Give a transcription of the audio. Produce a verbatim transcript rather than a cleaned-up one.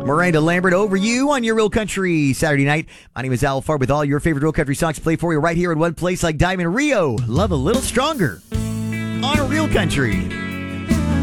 Miranda Lambert over you on your Real Country Saturday night. My name is Al Farb with all your favorite Real Country songs to play for you right here in one place like Diamond Rio. Love a little stronger on Real Country.